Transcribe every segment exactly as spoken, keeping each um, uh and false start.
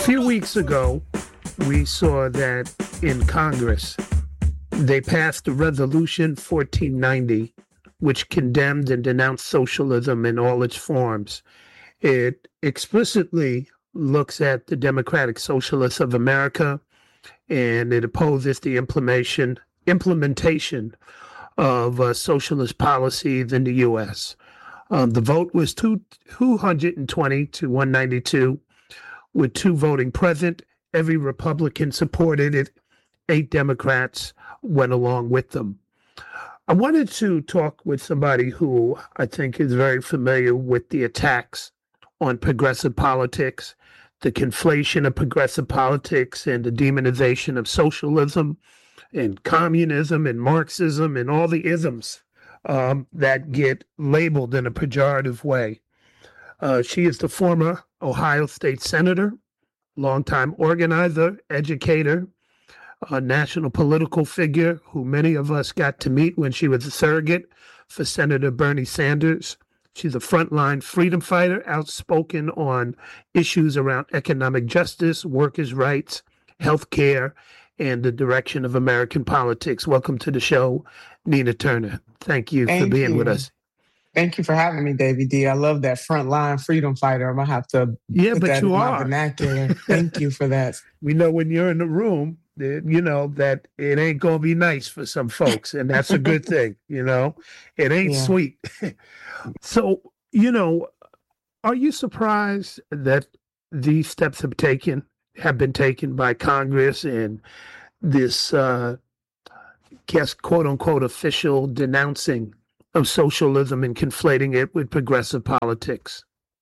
few weeks ago, we saw that in Congress, they passed a resolution fourteen ninety, which condemned and denounced socialism in all its forms. It explicitly looks at the Democratic Socialists of America, and it opposes the implementation implementation of uh, socialist policies in the U S. Um, the vote was two, 220 to one ninety-two, with two voting present. Every Republican supported it. Eight Democrats went along with them. I wanted to talk with somebody who I think is very familiar with the attacks on progressive politics, the conflation of progressive politics and the demonization of socialism and communism and Marxism and all the isms um, that get labeled in a pejorative way. Uh, she is the former Ohio State Senator, longtime organizer, educator, a national political figure who many of us got to meet when she was a surrogate for Senator Bernie Sanders. She's a frontline freedom fighter, outspoken on issues around economic justice, workers' rights, health care, and the direction of American politics. Welcome to the show, Nina Turner. Thank you Thank for being you. with us. Thank you for having me, David D. I love that frontline freedom fighter. I'm going to have to yeah, put but that you in are. my vernacular. Thank you for that. We know when you're in the room, you know, that it ain't going to be nice for some folks, and that's a good thing, you know. It ain't Yeah. sweet. So, you know, are you surprised that these steps have taken, have been taken by Congress and this, uh, guess, quote unquote, official denouncing of socialism and conflating it with progressive politics?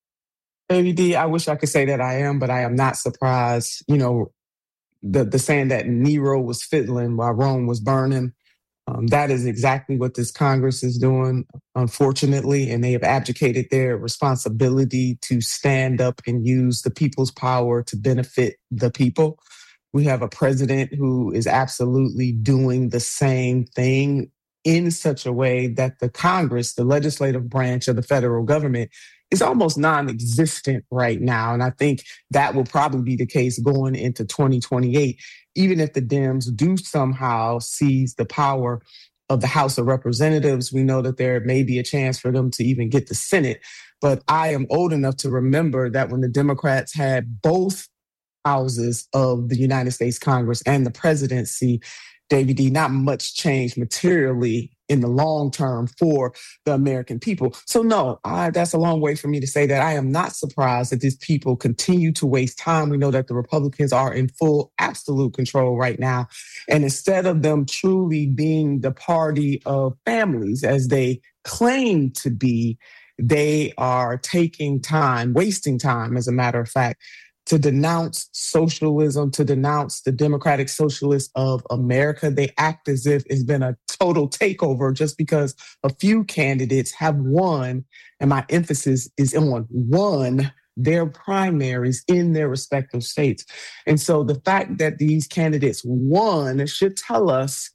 David D, I wish I could say that I am, but I am not surprised. You know, the, the saying that Nero was fiddling while Rome was burning, um, that is exactly what this Congress is doing, unfortunately, and they have abdicated their responsibility to stand up and use the people's power to benefit the people. We have a president who is absolutely doing the same thing in such a way that the Congress, the legislative branch of the federal government, is almost non-existent right now. And I think that will probably be the case going into twenty twenty-eight, even if the Dems do somehow seize the power of the House of Representatives. We know that there may be a chance for them to even get the Senate. But I am old enough to remember that when the Democrats had both houses of the United States Congress and the presidency, David D, not much changed materially in the long term for the American people. So no, I, that's a long way for me to say that I am not surprised that these people continue to waste time. We know that the Republicans are in full, absolute control right now. And instead of them truly being the party of families, as they claim to be, they are taking time, wasting time, as a matter of fact, to denounce socialism, to denounce the Democratic Socialists of America. They act as if it's been a total takeover just because a few candidates have won, and my emphasis is on won, their primaries in their respective states. And so the fact that these candidates won should tell us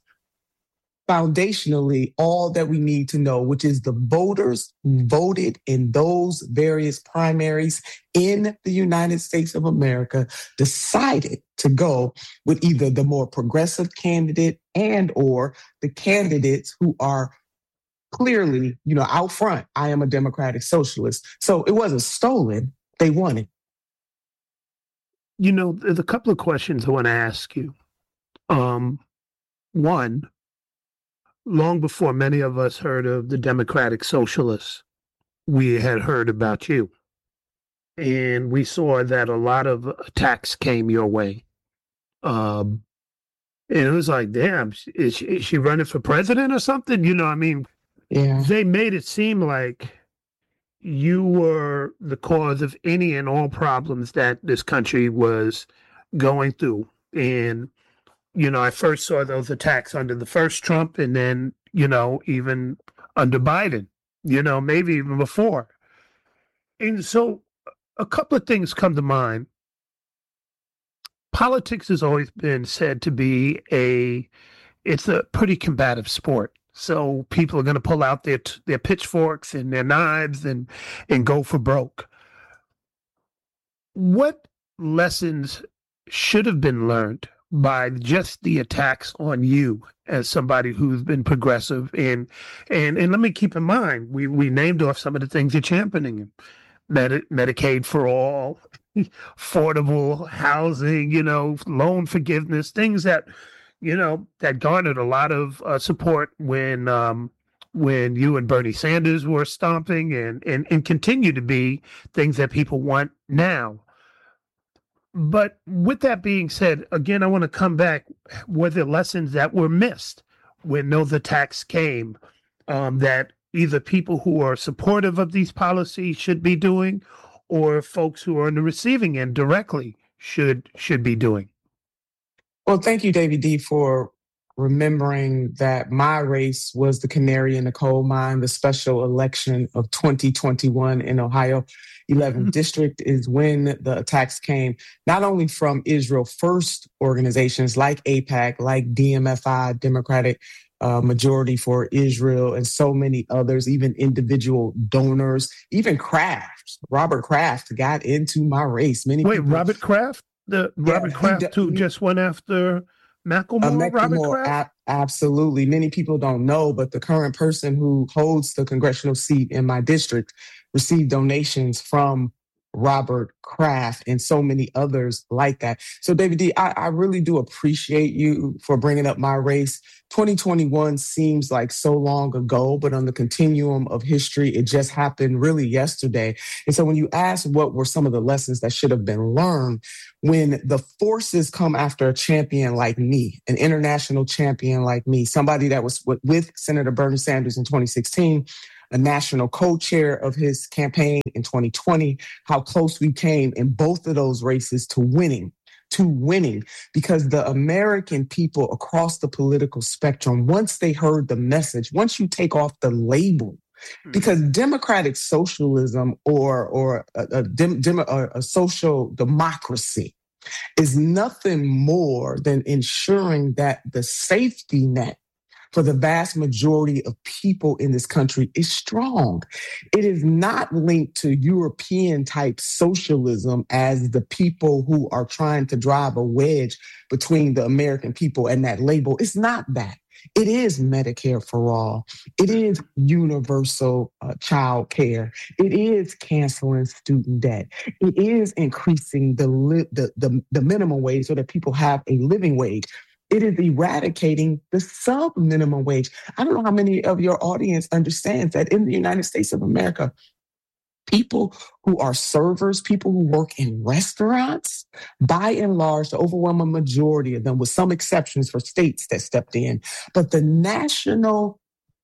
foundationally all that we need to know, which is the voters who voted in those various primaries in the United States of America decided to go with either the more progressive candidate and or the candidates who are clearly, you know, out front. I am a Democratic Socialist. So it wasn't stolen. They won it. You know, there's a couple of questions I want to ask you. Um, one, long before many of us heard of the Democratic Socialists, we had heard about you. And we saw that a lot of attacks came your way. Um, and it was like, damn, is she, is she running for president or something? You know, I mean, yeah. They made it seem like you were the cause of any and all problems that this country was going through. And you know, I first saw those attacks under the first Trump and then, you know, even under Biden, you know, maybe even before. And so a couple of things come to mind. Politics has always been said to be a, it's a pretty combative sport. So people are going to pull out their their pitchforks and their knives and and go for broke. What lessons should have been learned by just the attacks on you as somebody who's been progressive? And and and let me keep in mind, we we named off some of the things you're championing: Medi- Medicaid for all, affordable housing, you know, loan forgiveness, things that, you know, that garnered a lot of uh, support when um, when you and Bernie Sanders were stomping, and, and and continue to be things that people want now. But with that being said, again, I want to come back. Were there lessons that were missed when those attacks came, um, that either people who are supportive of these policies should be doing, or folks who are on the receiving end directly should should be doing? Well, thank you, David D., for remembering that my race was the canary in the coal mine. The special election of twenty twenty-one in Ohio, eleventh mm-hmm. District, is when the attacks came, not only from Israel First organizations like AIPAC, like D M F I, Democratic Uh, Majority for Israel, and so many others, even individual donors, even Kraft. Robert Kraft got into my race. Many Wait, people, Robert Kraft? The yeah, Robert Kraft who just went after Macklemore? Uh, Macklemore, Robert Kraft? A- absolutely. Many people don't know, but the current person who holds the congressional seat in my district received donations from Robert Kraft and so many others like that. So, David D., I, I really do appreciate you for bringing up my race. twenty twenty-one seems like so long ago, but on the continuum of history, it just happened really yesterday. And so when you ask what were some of the lessons that should have been learned, when the forces come after a champion like me, an international champion like me, somebody that was with, with Senator Bernie Sanders in twenty sixteen, a national co-chair of his campaign in twenty twenty, how close we came in both of those races to winning, to winning, because the American people across the political spectrum, once they heard the message, once you take off the label, because democratic socialism or or a, a, dem, dem, a, a social democracy is nothing more than ensuring that the safety net for the vast majority of people in this country is strong. It is not linked to European type socialism as the people who are trying to drive a wedge between the American people and that label. It's not that. It is Medicare for all. It is universal uh, child care. It is canceling student debt. It is increasing the, li- the, the, the minimum wage so that people have a living wage. It is eradicating the sub-minimum wage. I don't know how many of your audience understands that in the United States of America, people who are servers, people who work in restaurants, by and large, the overwhelming majority of them, with some exceptions for states that stepped in, but the national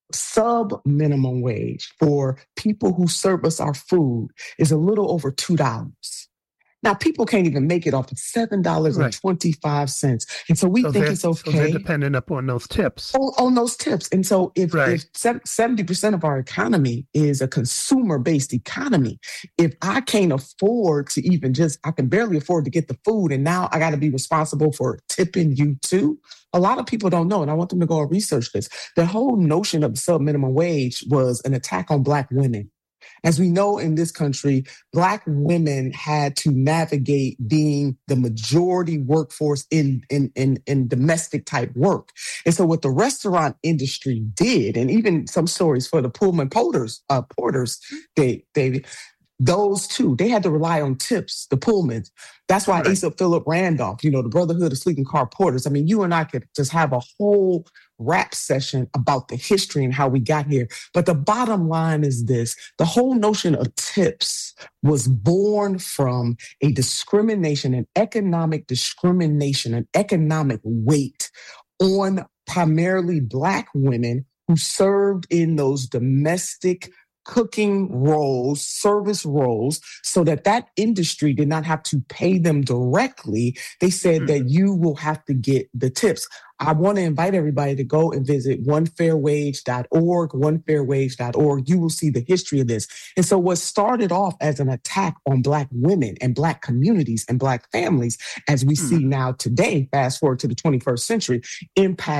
sub-minimum wage for people who serve us our food is a little over two dollars. Now, people can't even make it off of seven dollars and twenty-five cents. Right. And so we so think it's okay. So they're dependent upon those tips. On, on those tips. And so if, right. if seventy percent of our economy is a consumer-based economy, if I can't afford to even just, I can barely afford to get the food, and now I got to be responsible for tipping you too. A lot of people don't know, and I want them to go and research this. The whole notion of the sub-minimum wage was an attack on Black women. As we know in this country, Black women had to navigate being the majority workforce in, in, in, in domestic type work. And so what the restaurant industry did, and even some stories for the Pullman porters, uh, porters, they, David, those two, they had to rely on tips, the Pullmans. That's why right. Asa Philip Randolph, you know, the Brotherhood of Sleeping Car Porters. I mean, you and I could just have a whole rap session about the history and how we got here. But the bottom line is this: the whole notion of tips was born from a discrimination, an economic discrimination, an economic weight on primarily Black women who served in those domestic cooking roles, service roles, so that that industry did not have to pay them directly. They said mm-hmm. that you will have to get the tips. I want to invite everybody to go and visit one fair wage dot org, one fair wage dot org. You will see the history of this. And so what started off as an attack on Black women and Black communities and Black families, as we mm-hmm. see now today, fast forward to the twenty-first century, impacts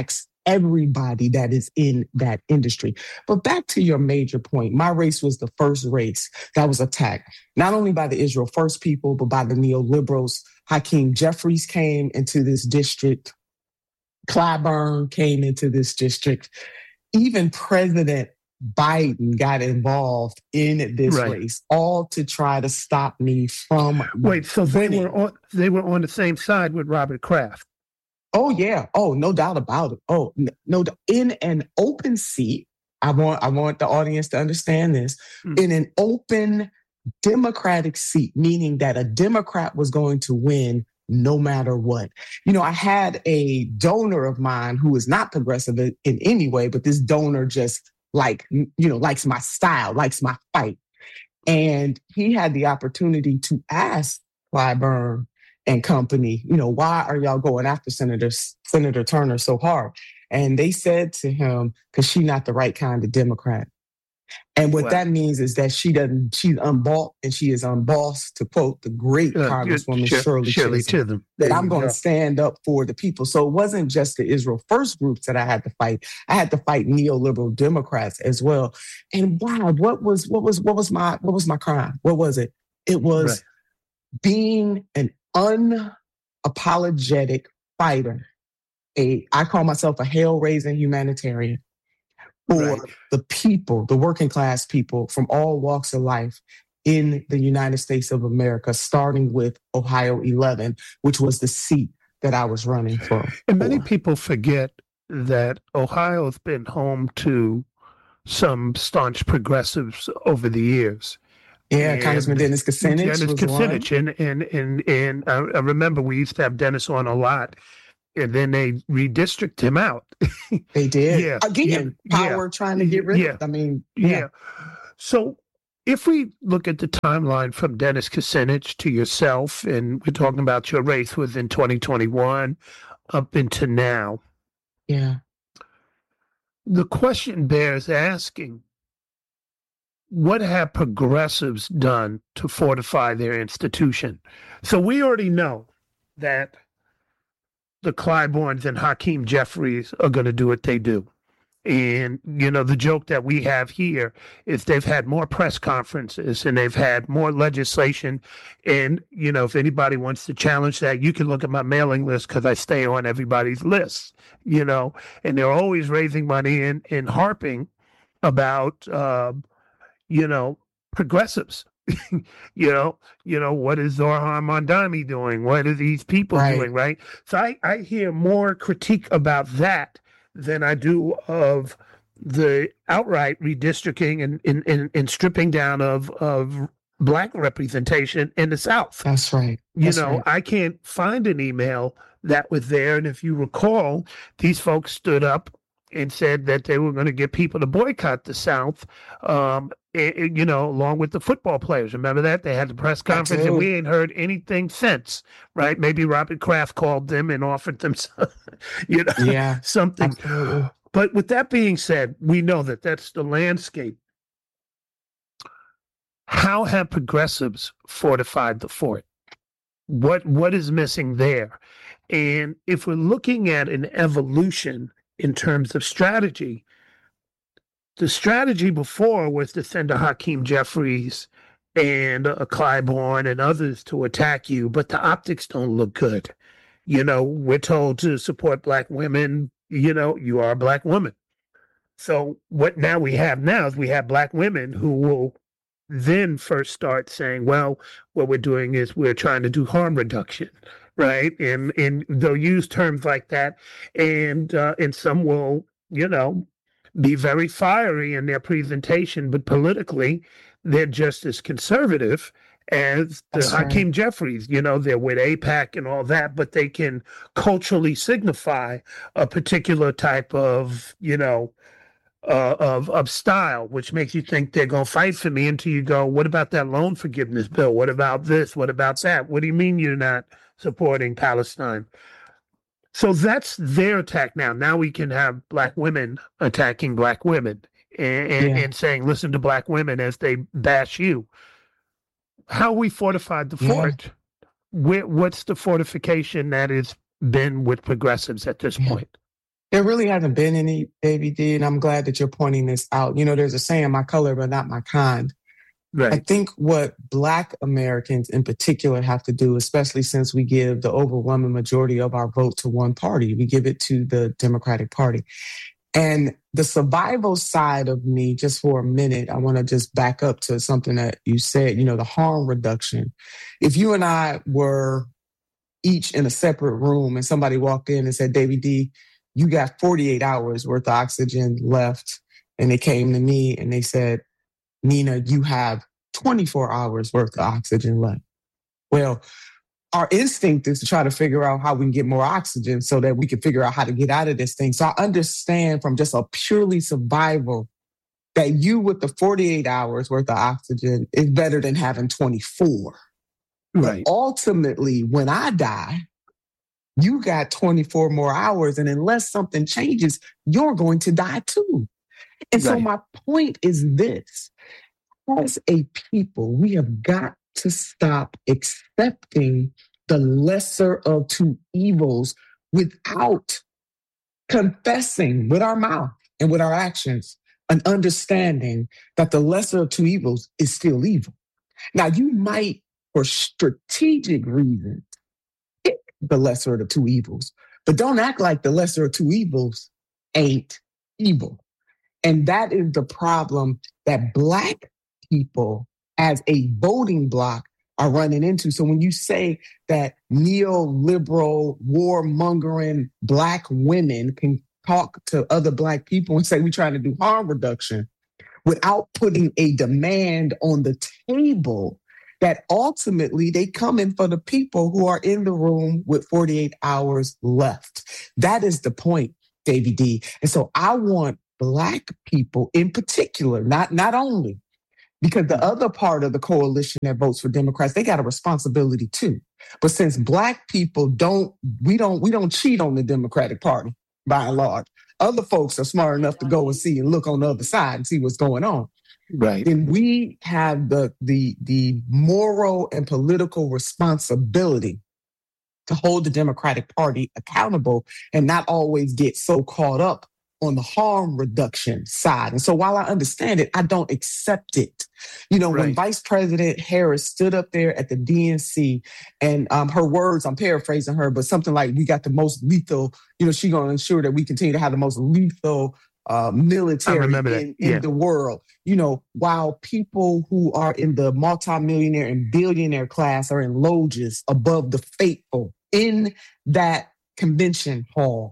everybody that is in that industry. But back to your major point, my race was the first race that was attacked, not only by the Israel First people, but by the neoliberals. Hakeem Jeffries came into this district. Clyburn came into this district. Even President Biden got involved in this right. race, all to try to stop me from Wait, so they winning. were on, they were on the same side with Robert Kraft. Oh yeah. Oh, no doubt about it. Oh, no, no in an open seat. I want I want the audience to understand this. Mm. In an open Democratic seat, meaning that a Democrat was going to win no matter what. You know, I had a donor of mine who is not progressive in any way, but this donor just like, you know, likes my style, likes my fight. And he had the opportunity to ask Clyburn and company, you know, why are y'all going after Senator, Senator Turner so hard? And they said to him, because she's not the right kind of Democrat. And what wow. that means is that she doesn't, she's unbought and she is unbossed, to quote the great uh, Congresswoman Sh- Shirley, Shirley Chisholm, Chisholm. that I'm going to stand up for the people. So it wasn't just the Israel First groups that I had to fight. I had to fight neoliberal Democrats as well. And wow, what was, what was, what was my, what was my crime? What was it? It was right. being an unapologetic fighter. A, I call myself a hell-raising humanitarian. For right. the people, the working class people from all walks of life in the United States of America, starting with Ohio eleven, which was the seat that I was running for. And many people forget that Ohio has been home to some staunch progressives over the years. Yeah, and Congressman Dennis Kucinich. Dennis was Kucinich, one. and and and and I, I remember we used to have Dennis on a lot. And then they redistrict him out. They did. Yeah. Again, yeah. power yeah. trying to get rid yeah. of it. I mean, yeah. yeah. So if we look at the timeline from Dennis Kucinich to yourself, and we're talking about your race within twenty twenty-one up into now. Yeah. The question bears asking, what have progressives done to fortify their institution? So we already know that the Clyburns and Hakeem Jeffries are going to do what they do. And, you know, the joke that we have here is they've had more press conferences and they've had more legislation. And, you know, if anybody wants to challenge that, you can look at my mailing list because I stay on everybody's list, you know, and they're always raising money and, and harping about, uh, you know, progressives. you know, you know, what is Zohar Mamdani doing? What are these people right. doing, right? So I, I hear more critique about that than I do of the outright redistricting and, and, and, and stripping down of, of Black representation in the South. That's right. You That's know, right. I can't find an email that was there. And if you recall, these folks stood up and said that they were going to get people to boycott the South, um, and, you know, along with the football players. Remember that? They had the press conference, and we ain't heard anything since, right? Maybe Robert Kraft called them and offered them, some, you know, yeah, something. Absolutely. But with that being said, we know that that's the landscape. How have progressives fortified the fort? What What is missing there? And if we're looking at an evolution in terms of strategy, the strategy before was to send a Hakeem Jeffries and a Clyburn and others to attack you, but the optics don't look good. You know, we're told to support Black women. You know, you are a Black woman. So what now we have now is we have Black women who will then first start saying, well, what we're doing is we're trying to do harm reduction. Right. And and they'll use terms like that. And uh, and some will, you know, be very fiery in their presentation, but politically, they're just as conservative as the That's Hakeem right. Jeffries. You know, they're with AIPAC and all that, but they can culturally signify a particular type of, you know, uh, of of style, which makes you think they're going to fight for me until you go, what about that loan forgiveness bill? What about this? What about that? What do you mean you're not supporting Palestine? So that's their attack now. Now we can have Black women attacking Black women and, and, Yeah. and saying, listen to Black women as they bash you. How we fortified the Yeah. fort? Where, what's the fortification that has been with progressives at this Yeah. point? There really hasn't been any, Davy D, and I'm glad that you're pointing this out. You know, there's a saying, my color, but not my kind. Right. I think what Black Americans in particular have to do, especially since we give the overwhelming majority of our vote to one party, we give it to the Democratic Party. And the survival side of me, just for a minute, I want to just back up to something that you said, you know, the harm reduction. If you and I were each in a separate room and somebody walked in and said, Davy D, you got forty-eight hours worth of oxygen left. And they came to me and they said, Nina, you have twenty-four hours worth of oxygen left. Well, our instinct is to try to figure out how we can get more oxygen so that we can figure out how to get out of this thing. So I understand from just a purely survival that you with the forty-eight hours worth of oxygen is better than having twenty-four. Right. But ultimately, when I die, you got twenty-four more hours. And unless something changes, you're going to die too. And so Right. my point is this. As a people, we have got to stop accepting the lesser of two evils without confessing with our mouth and with our actions an understanding that the lesser of two evils is still evil. Now, you might, for strategic reasons, pick the lesser of the two evils, but don't act like the lesser of two evils ain't evil. And that is the problem that Black people as a voting bloc are running into. So when you say that neoliberal, warmongering Black women can talk to other Black people and say we're trying to do harm reduction without putting a demand on the table, that ultimately they come in for the people who are in the room with forty-eight hours left. That is the point, Davy D. And so I want Black people in particular, not, not only, because the other part of the coalition that votes for Democrats, they got a responsibility too. But since Black people don't, we don't, we don't cheat on the Democratic Party by and large. Other folks are smart enough to go and see and look on the other side and see what's going on. Right. Then we have the the the moral and political responsibility to hold the Democratic Party accountable and not always get so caught up on the harm reduction side. And so while I understand it, I don't accept it. You know, right. When Vice President Harris stood up there at the D N C and um, her words, I'm paraphrasing her, but something like, we got the most lethal, you know, she's going to ensure that we continue to have the most lethal uh, military in, yeah. in the world. You know, while people who are in the multimillionaire and billionaire class are in loges above the faithful in that convention hall.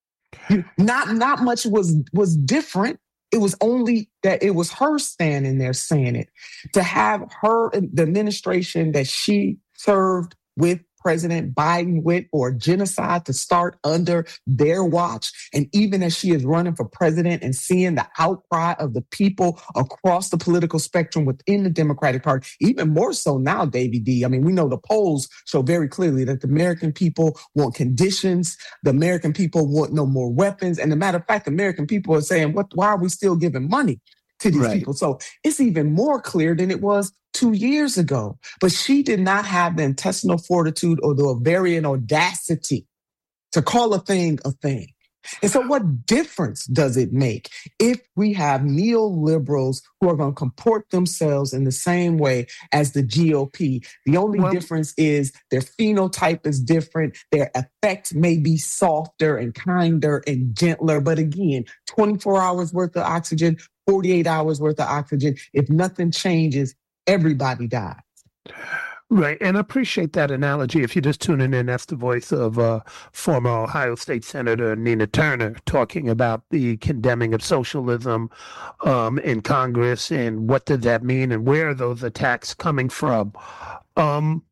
Not not much was was different. It was only that it was her standing there saying it. To have her, the administration that she served with President Biden with, or genocide to start under their watch. And even as she is running for president and seeing the outcry of the people across the political spectrum within the Democratic Party, even more so now, Davy D. I mean, we know the polls show very clearly that the American people want conditions. The American people want no more weapons. And as a matter of fact, the American people are saying, "What? Why are we still giving money to these right. people?" So it's even more clear than it was two years ago. But she did not have the intestinal fortitude or the ovarian audacity to call a thing a thing. And so what difference does it make if we have neoliberals who are going to comport themselves in the same way as the G O P? The only well, difference is their phenotype is different. Their effect may be softer and kinder and gentler. But again, twenty-four hours worth of oxygen, forty-eight hours worth of oxygen. If nothing changes, everybody dies. Right. And I appreciate that analogy. If you're just tuning in, that's the voice of uh, former Ohio State Senator Nina Turner talking about the condemning of socialism um, in Congress and what did that mean and where are those attacks coming from. Um,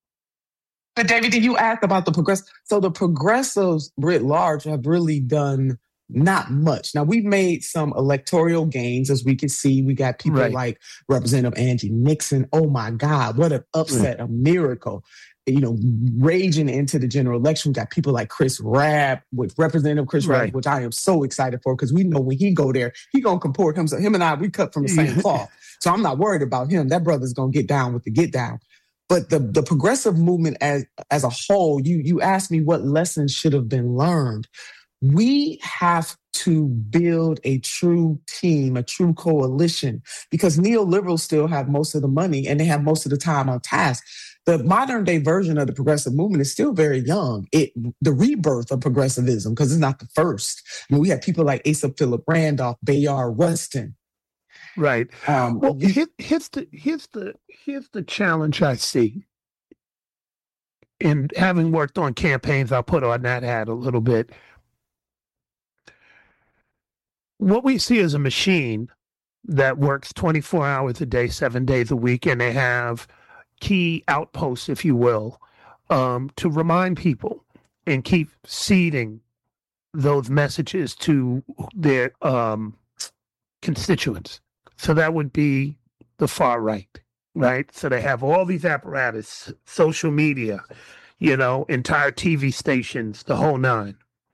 but David, did you ask about the progress? So the progressives writ large have really done not much. Now, we've made some electoral gains, as we can see. We got people right. like Representative Angie Nixon. Oh, my God, what an upset, right. a miracle. You know, raging into the general election. We got people like Chris Rabb, with Representative Chris right. Rabb, which I am so excited for, because we know when he go there, he going to comport himself. Him and I, we cut from the same cloth. So I'm not worried about him. That brother's going to get down with the get down. But the, the progressive movement as, as a whole, you, you asked me what lessons should have been learned. We have to build a true team, a true coalition, because neoliberals still have most of the money and they have most of the time on task. The modern day version of the progressive movement is still very young. It, the rebirth of progressivism, because it's not the first. I mean, we have people like Asa Philip Randolph, Bayard Rustin. Right. Um, well, here, here's the here's the here's the challenge I see. In having worked on campaigns, I'll put on that hat a little bit. What we see is a machine that works twenty-four hours a day, seven days a week, and they have key outposts, if you will, um, to remind people and keep seeding those messages to their um, constituents. So that would be the far right, right? So they have all these apparatus, social media, you know, entire T V stations, the whole nine.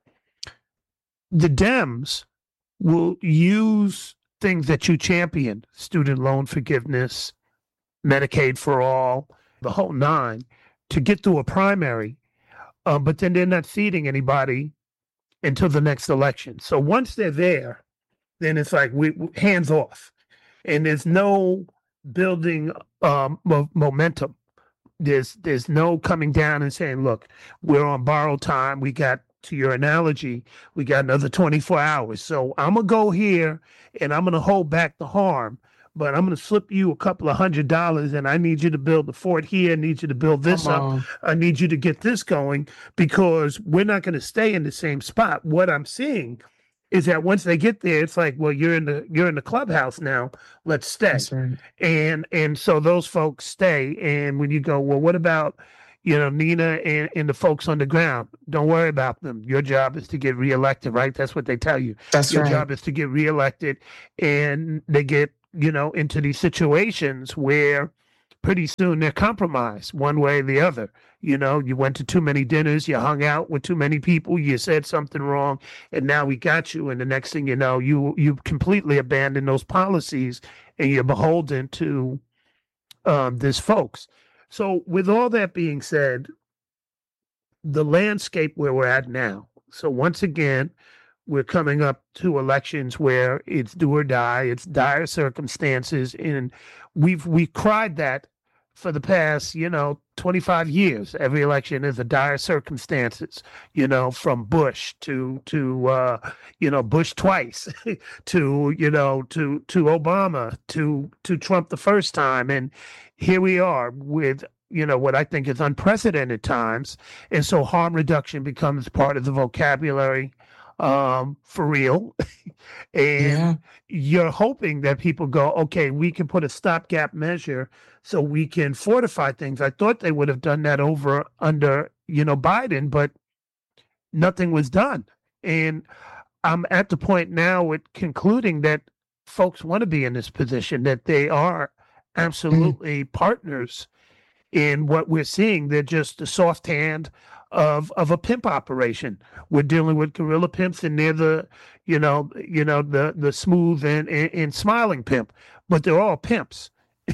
The Dems will use things that you champion, student loan forgiveness, Medicaid for all, the whole nine, to get through a primary, uh, but then they're not seating anybody until the next election. So once they're there, then it's like we, we hands off, and there's no building um, mo- momentum. There's there's no coming down and saying, look, we're on borrowed time. We got, to your analogy, we got another twenty-four hours. So I'm going to go here and I'm going to hold back the harm, but I'm going to slip you a couple of hundred dollars and I need you to build the fort here. I need you to build this up. I need you to get this going, because we're not going to stay in the same spot. What I'm seeing is that once they get there, it's like, well, you're in the you're in the clubhouse now. Let's stay. That's right. And and so those folks stay. And when you go, well, what about, you know, Nina and, and the folks on the ground? Don't worry about them. Your job is to get reelected, right? That's what they tell you. That's Your right. job is to get reelected. And they get, you know, into these situations where pretty soon they're compromised one way or the other. You know, you went to too many dinners, you hung out with too many people, you said something wrong, and now we got you. And the next thing you know, you you completely abandon those policies and you're beholden to um, this folks. So with all that being said, the landscape where we're at now. So once again, we're coming up to elections where it's do or die, it's dire circumstances. And we've we cried that for the past, you know, twenty-five years. Every election is a dire circumstances, you know, from Bush to, to uh, you know, Bush twice, to, you know, to to Obama, to to Trump the first time. And here we are with, you know, what I think is unprecedented times. And so harm reduction becomes part of the vocabulary um, for real. And yeah. You're hoping that people go, okay, we can put a stopgap measure so we can fortify things. I thought they would have done that over under, you know, Biden, but nothing was done. And I'm at the point now with concluding that folks want to be in this position, that they are absolutely mm. partners in what we're seeing. They're just the soft hand of of a pimp operation. We're dealing with guerrilla pimps, and they're the, you know, you know, the the smooth and, and, and smiling pimp, but they're all pimps.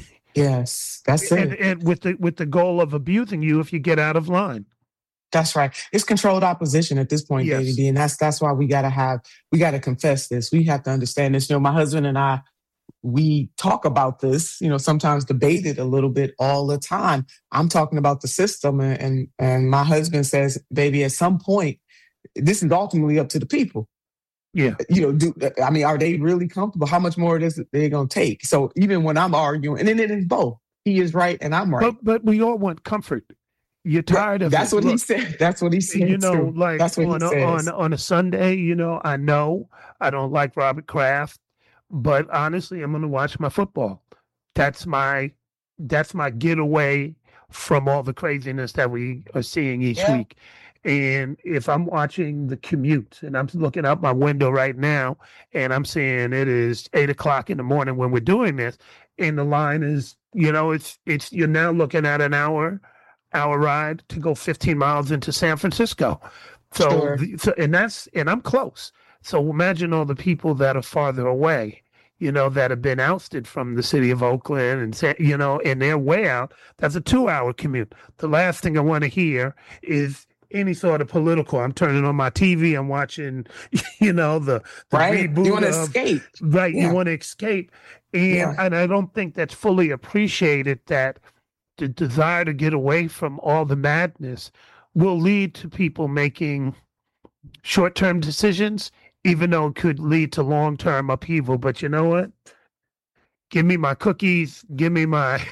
Yes, that's it. And, and with the with the goal of abusing you if you get out of line. That's right. It's controlled opposition at this point, yes. Davey, and that's that's why we gotta have we gotta confess this. We have to understand this. You know, my husband and I, we talk about this, you know, sometimes debate it a little bit all the time. I'm talking about the system, and, and, and my husband says, baby, at some point, this is ultimately up to the people. Yeah. You know, do I mean, are they really comfortable? How much more of this they're going to take? So even when I'm arguing, and then it is both. He is right and I'm right. But, but we all want comfort. You're tired of That's it. what Look, he said. That's what he said. You know, too. like That's what on, he a, on, on a Sunday, you know, I know I don't like Robert Kraft. But honestly, I'm going to watch my football. That's my that's my getaway from all the craziness that we are seeing each yeah. week. And if I'm watching the commute and I'm looking out my window right now and I'm seeing it is eight o'clock in the morning when we're doing this, and the line is, you know, it's it's you're now looking at an hour hour ride to go fifteen miles into San Francisco. So, sure. so and that's and I'm close. So imagine all the people that are farther away, you know, that have been ousted from the city of Oakland and, you know, and they're way out. That's a two hour commute. The last thing I want to hear is any sort of political. I'm turning on my T V. I'm watching, you know, the the right? reboot You want to of escape. right. You Yeah. want to escape, and Yeah. and I don't think that's fully appreciated. That the desire to get away from all the madness will lead to people making short-term decisions, even though it could lead to long-term upheaval. But you know what? Give me my cookies. Give me my,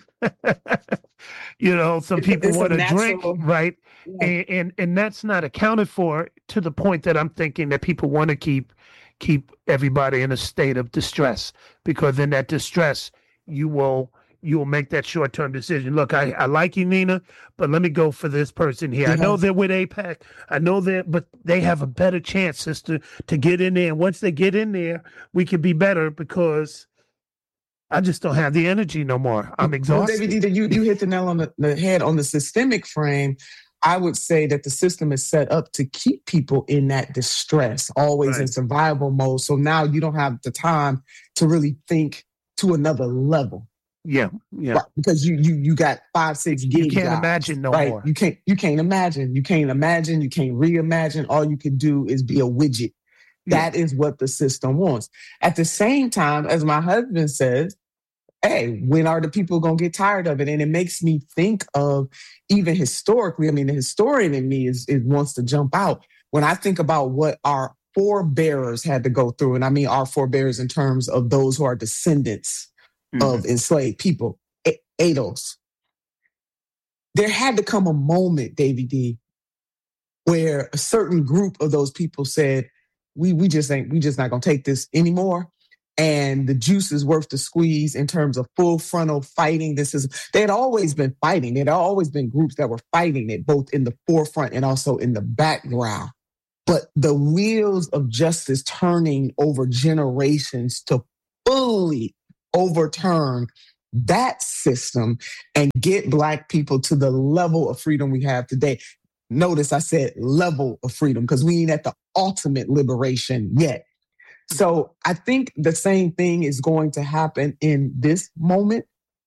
you know, some It's, people it's a want to drink, natural. right? Yeah. And, and and that's not accounted for to the point that I'm thinking that people want to keep keep everybody in a state of distress, because in that distress you will you will make that short term decision. Look, I, I like you, Nina, but let me go for this person here. I know Yes. they're with AIPAC. I know that, but they have a better chance, sister, to get in there. And once they get in there, we can be better, because I just don't have the energy no more. I'm Well, exhausted. David D, you, you hit the nail on the, the head on the systemic frame. I would say that the system is set up to keep people in that distress, always in Right. survival mode. So now you don't have the time to really think to another level, Yeah, yeah. right? Because you you you got five, six You gig can't jobs, imagine no right? more. You can't you can't imagine. You can't imagine. You can't reimagine. All you can do is be a widget. Yeah. That is what the system wants. At the same time, as my husband says, hey, when are the people going to get tired of it? And it makes me think of, even historically, I mean, the historian in me is, is wants to jump out. When I think about what our forebearers had to go through, and I mean our forebearers in terms of those who are descendants Mhm. of enslaved people, A- A D O S, there had to come a moment, Davy D, where a certain group of those people said, we, we just ain't, we just not going to take this anymore. And the juice is worth the squeeze in terms of full frontal fighting. This is, they had always been fighting. There had always been groups that were fighting it, both in the forefront and also in the background. But the wheels of justice turning over generations to fully overturn that system and get Black people to the level of freedom we have today. Notice I said level of freedom, because we ain't at the ultimate liberation yet. So I think the same thing is going to happen in this moment.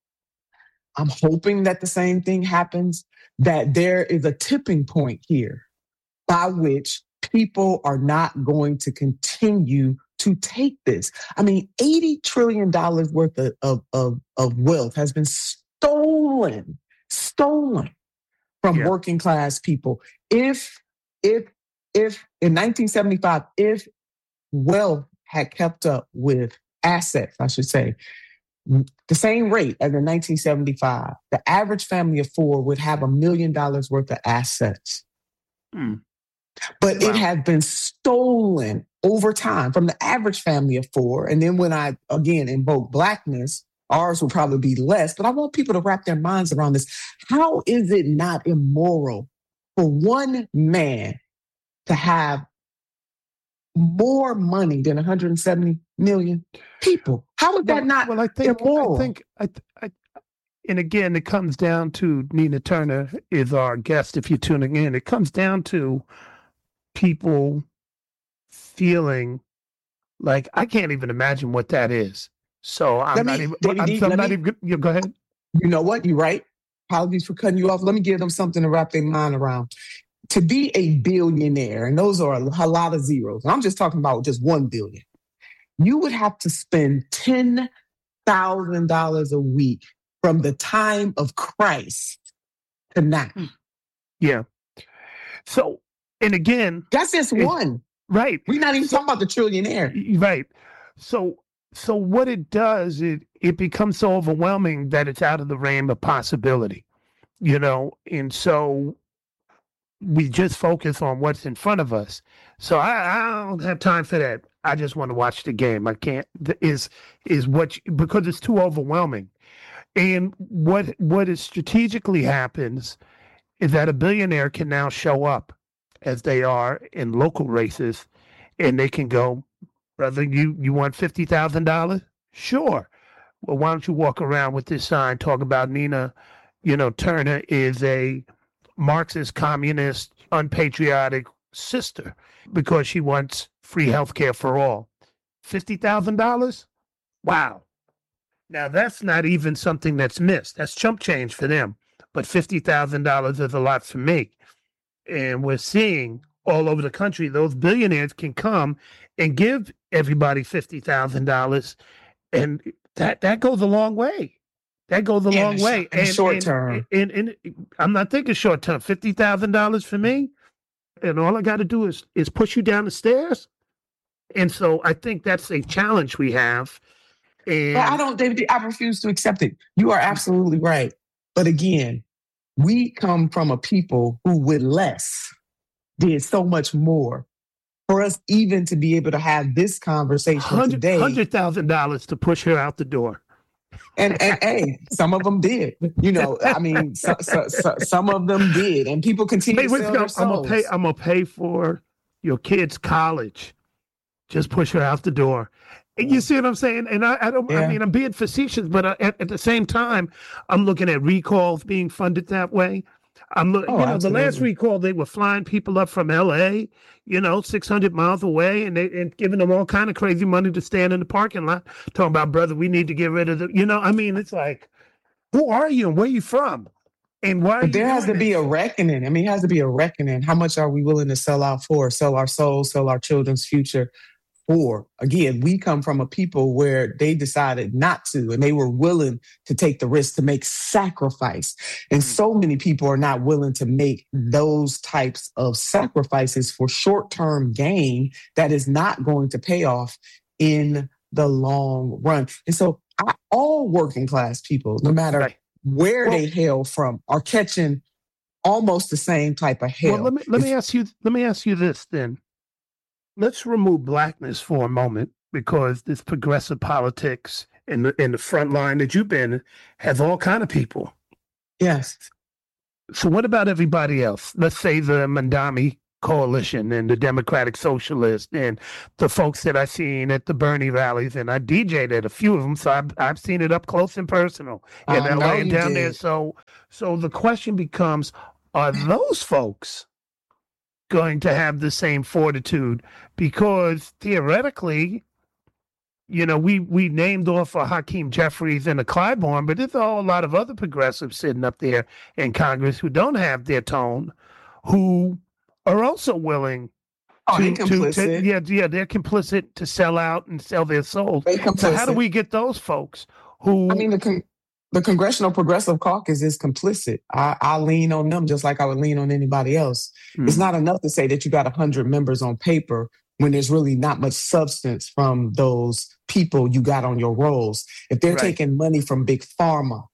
I'm hoping that the same thing happens, that there is a tipping point here by which people are not going to continue to take this. I mean, eighty trillion dollars worth of, of, of, of wealth has been stolen, stolen from Yeah. working class people. If, if, if in nineteen seventy-five, if wealth had kept up with assets, I should say, the same rate as in nineteen seventy-five, the average family of four would have a million dollars worth of assets. Mm. But Wow. it has been stolen over time from the average family of four. And then when I, again, invoke Blackness, ours will probably be less. But I want people to wrap their minds around this. How is it not immoral for one man to have more money than one hundred seventy million people? How is that Well, not well, I think, immoral? I think, I, I, and again, it comes down to, Nina Turner is our guest. If you're tuning in, it comes down to people feeling like, I can't even imagine what that is. So I'm Let not me, even. Davey I'm, D, I'm let not me- even. You go ahead. You know what? You're right. Apologies for cutting you off. Let me give them something to wrap their mind around. To be a billionaire, and those are a lot of zeros, and I'm just talking about just one billion, you would have to spend ten thousand dollars a week from the time of Christ to now. Yeah. So, and again, That's just It- one. right, We're not even So- talking about the trillionaire. right. So, so what it does, it it becomes so overwhelming that it's out of the realm of possibility, you know, and so we just focus on what's in front of us. So I, I don't have time for that. I just want to watch the game. I can't. th- Is is what you, because it's too overwhelming. And what what is strategically happens is that a billionaire can now show up as they are in local races, and they can go, brother, you you want fifty thousand dollars? Sure. Well, why don't you walk around with this sign talking about Nina, you know, Turner is a Marxist, communist, unpatriotic sister because she wants free health care for all. fifty thousand dollars? Wow. Now, that's not even something that's missed. That's chump change for them. But fifty thousand dollars is a lot for me. And we're seeing all over the country, those billionaires can come and give everybody fifty thousand dollars. And that, that goes a long way. That goes a in long the way. sh- in the and, short and, term. And, and, and I'm not thinking short term. fifty thousand dollars for me. And all I got to do is, is push you down the stairs. And so I think that's a challenge we have. And But I don't, David, I refuse to accept it. You are absolutely right. But again, we come from a people who with less did so much more. For us even to be able to have this conversation today. one hundred thousand dollars to push her out the door. And, and hey, some of them did. You know, I mean, so, so, so, some of them did. And people continue hey, to sell their souls. I'm gonna pay, I'm going to pay for your kid's college. Just push her out the door. And you see what I'm saying? And I, I don't, yeah. I mean, I'm being facetious, but I, at, at the same time, I'm looking at recalls being funded that way. I'm looking, oh, you know, absolutely. The last recall, they were flying people up from L A, you know, six hundred miles away, and they and giving them all kind of crazy money to stand in the parking lot, talking about, brother, we need to get rid of the, you know, I mean, it's like, who are you and where you from? And why? But there has to this? be a reckoning. I mean, it has to be a reckoning. How much are we willing to sell out for? Sell our souls, sell our children's future for? Again, we come from a people where they decided not to, and they were willing to take the risk to make sacrifice. And mm-hmm. so many people are not willing to make those types of sacrifices for short-term gain that is not going to pay off in the long run. And so I, all working class people, no matter right. where well, they hail from, are catching almost the same type of hell. Well, let me let me ask you let me ask you this then. Let's remove blackness for a moment, because this progressive politics in the in the front line that you've been has all kind of people. Yes. So what about everybody else? Let's say the Mandami Coalition and the Democratic Socialists and the folks that I've seen at the Bernie rallies, and I D J'd at a few of them, so I've I've seen it up close and personal in L A and down did. there. So so the question becomes, are those folks going to have the same fortitude? Because theoretically, you know, we we named off a Hakeem Jeffries and a Clyburn, but there's all a lot of other progressives sitting up there in Congress who don't have their tone, who are also willing oh, to, to, to yeah yeah they're complicit to sell out and sell their souls. So how do we get those folks who? I mean, the con- the Congressional Progressive Caucus is complicit. I, I lean on them just like I would lean on anybody else. Mm. It's not enough to say that you got one hundred members on paper when there's really not much substance from those people you got on your rolls. If they're right. taking money from Big Pharma,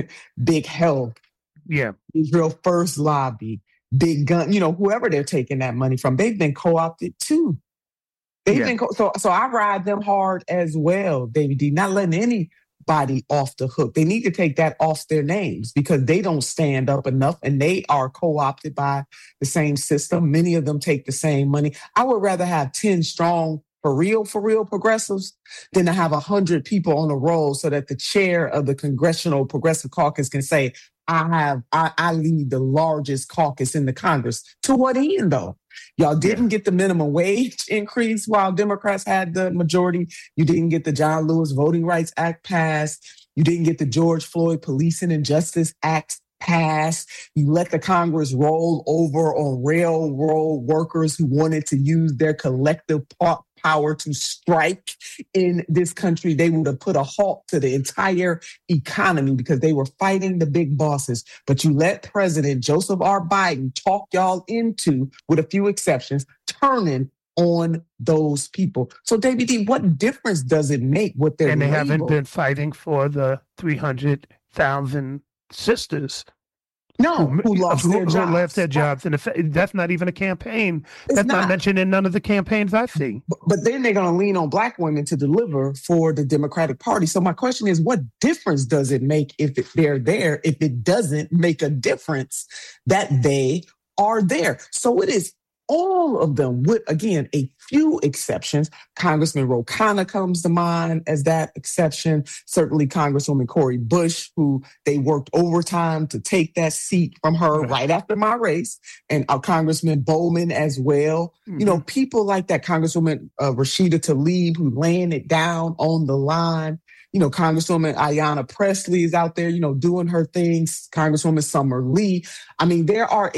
Big Health, yeah, Israel First Lobby, Big Gun, you know, whoever they're taking that money from, they've been co-opted too. They've yeah. been co- so so I ride them hard as well, David D. Not letting anybody off the hook. They need to take that off their names because they don't stand up enough and they are co-opted by the same system. Many of them take the same money. I would rather have ten strong, for real, for real progressives than to have one hundred people on the roll so that the chair of the Congressional Progressive Caucus can say, I have, I, I lead the largest caucus in the Congress. To what end, though? Y'all didn't get the minimum wage increase while Democrats had the majority. You didn't get the John Lewis Voting Rights Act passed. You didn't get the George Floyd Policing and Justice Act passed. You let the Congress roll over on railroad workers who wanted to use their collective power to strike in this country. They would have put a halt to the entire economy because they were fighting the big bosses. But you let President Joseph R. Biden talk y'all into, with a few exceptions, turning on those people. So, David D., what difference does it make what they're And they labeled? haven't been fighting for the three hundred thousand sisters. No, who, who lost who, their who jobs. left their jobs. And that's not even a campaign. It's that's not. not mentioned in none of the campaigns I see. But, but then they're going to lean on Black women to deliver for the Democratic Party. So my question is, what difference does it make if it, they're there, if it doesn't make a difference that they are there? So it is all of them, with, again, a few exceptions. Congressman Ro Khanna comes to mind as that exception. Certainly Congresswoman Cori Bush, who they worked overtime to take that seat from her right, right after my race. And uh, Congressman Bowman as well. Mm-hmm. You know, people like that. Congresswoman uh, Rashida Tlaib, who laying it down on the line. You know, Congresswoman Ayanna Pressley is out there, you know, doing her things. Congresswoman Summer Lee. I mean, there are a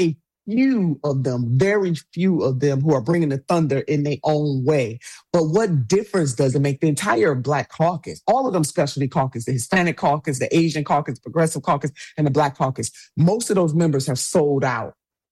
few of them, very few of them who are bringing the thunder in their own way. But what difference does it make? The entire Black caucus, all of them specialty caucus, the Hispanic caucus, the Asian caucus, Progressive caucus, and the Black caucus, most of those members have sold out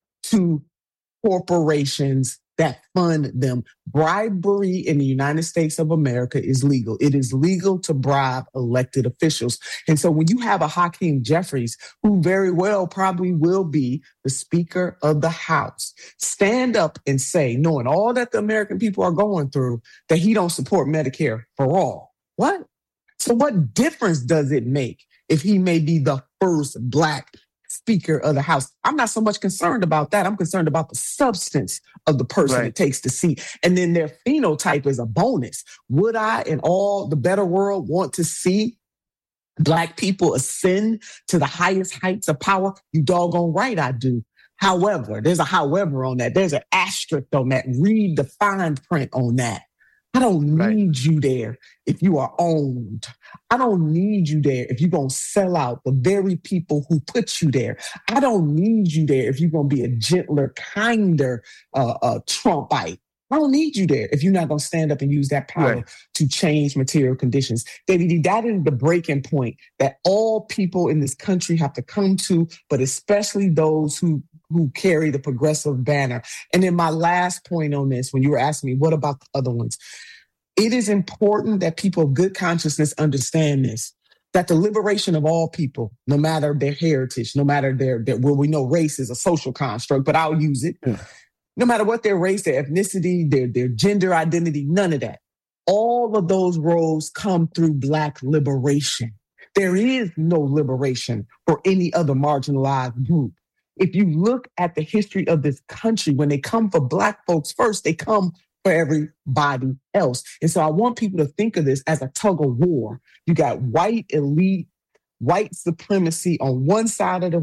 to corporations that fund them. Bribery in the United States of America is legal. It is legal to bribe elected officials. And so when you have a Hakeem Jeffries, who very well probably will be the Speaker of the House, stand up and say, knowing all that the American people are going through, that he don't support Medicare for all. What? So what difference does it make if he may be the first Black Speaker of the House? I'm not so much concerned about that. I'm concerned about the substance of the person Right. it takes to see. And then their phenotype is a bonus. Would I, in all the better world, want to see Black people ascend to the highest heights of power? You doggone right I do. However, there's a however on that. There's an asterisk on that. Read the fine print on that. I don't Right. need you there if you are owned. I don't need you there if you're going to sell out the very people who put you there. I don't need you there if you're going to be a gentler, kinder uh, uh, Trumpite. I don't need you there if you're not going to stand up and use that power Right. to change material conditions. David D., that is the breaking point that all people in this country have to come to, but especially those who who carry the progressive banner. And then my last point on this, when you were asking me, what about the other ones? It is important that people of good consciousness understand this, that the liberation of all people, no matter their heritage, no matter their, their well, we know race is a social construct, but I'll use it. Yeah. No matter what their race, their ethnicity, their, their gender identity, none of that. All of those roles come through Black liberation. There is no liberation for any other marginalized group. If you look at the history of this country, when they come for Black folks first, they come for everybody else. And so I want people to think of this as a tug of war. You got white elite, white supremacy on one side of the